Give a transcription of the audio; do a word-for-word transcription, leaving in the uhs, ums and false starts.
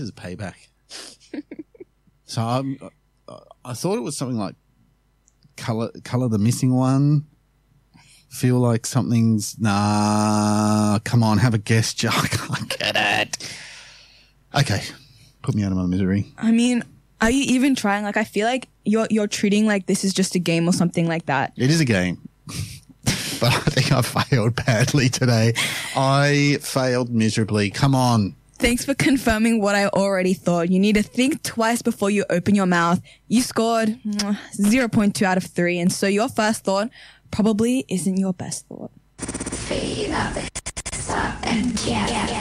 as payback. So I'm, I thought it was something like color, color the missing one. Feel like something's nah. Come on, have a guess, Joe. I can't get it. Okay, put me out of my misery. I mean, are you even trying? Like, I feel like you're you're treating like this is just a game or something like that. It is a game, but I think I failed badly today. I failed miserably. Come on. Thanks for confirming what I already thought. You need to think twice before you open your mouth. You scored zero point two out of three, and so your first thought probably isn't your best thought. Speed up, stop, and get, get,